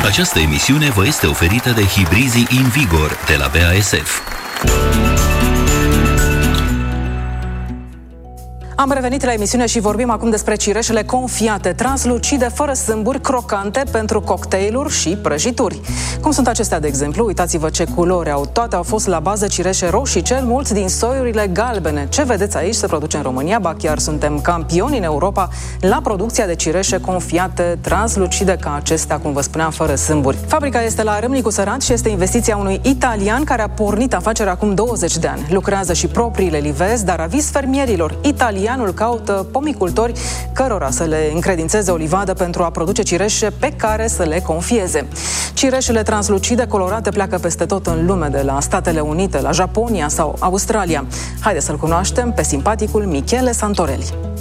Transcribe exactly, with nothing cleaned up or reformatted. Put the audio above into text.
Această emisiune vă este oferită de Hibrizii Invigor de la B A S F. Am revenit la emisiune și vorbim acum despre cireșele confiate, translucide, fără sâmburi, crocante pentru cocktailuri și prăjituri. Cum sunt acestea, de exemplu? Uitați-vă ce culori au. Toate au fost la bază cireșe roșii, cel mulți din soiurile galbene. Ce vedeți aici se produce în România, ba chiar suntem campioni în Europa la producția de cireșe confiate, translucide ca acestea, cum vă spuneam, fără sâmburi. Fabrica este la Râmnicu Sărat și este investiția unui italian care a pornit afacerea acum douăzeci de ani. Lucrează și propriile livezi, dar aviz fermierilor italieni. Italianul caută pomicultori cărora să le încredințeze o livadă pentru a produce cireșe pe care să le confieze. Cireșele translucide colorate pleacă peste tot în lume, de la Statele Unite, la Japonia sau Australia. Haideți să-l cunoaștem pe simpaticul Michele Santorelli.